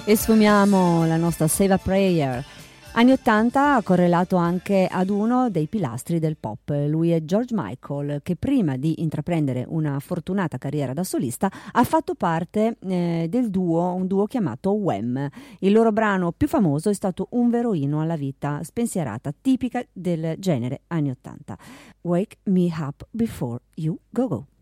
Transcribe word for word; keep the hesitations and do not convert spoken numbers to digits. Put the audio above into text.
E sfumiamo la nostra Save a Prayer. Anni ottanta, correlato anche ad uno dei pilastri del pop. Lui è George Michael, che prima di intraprendere una fortunata carriera da solista ha fatto parte eh, del duo, un duo chiamato Wham. Il loro brano più famoso è stato un vero inno alla vita spensierata, tipica del genere anni ottanta. Wake Me Up Before You Go Go.